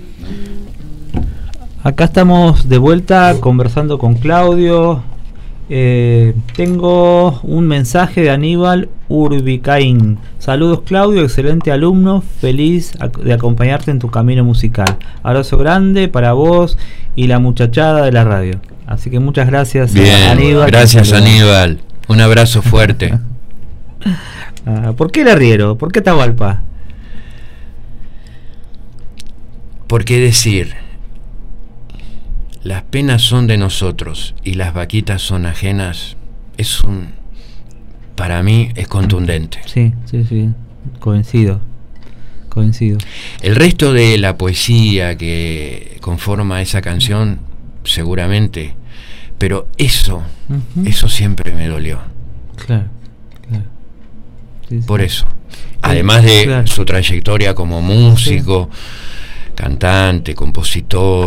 Acá estamos de vuelta conversando con Claudio. Tengo un mensaje de Aníbal Urbicaín. Saludos, Claudio, excelente alumno, feliz de acompañarte en tu camino musical. Abrazo grande para vos y la muchachada de la radio. Así que muchas gracias. Bien, Aníbal. gracias, Aníbal. Un abrazo fuerte. ¿Por qué el arriero? ¿Por qué Atahualpa? Porque decir las penas son de nosotros y las vaquitas son ajenas para mí es contundente. Sí, coincido. El resto de la poesía que conforma esa canción, seguramente, pero eso siempre me dolió. Claro. Sí. Por eso, además de su trayectoria como músico, cantante, compositor,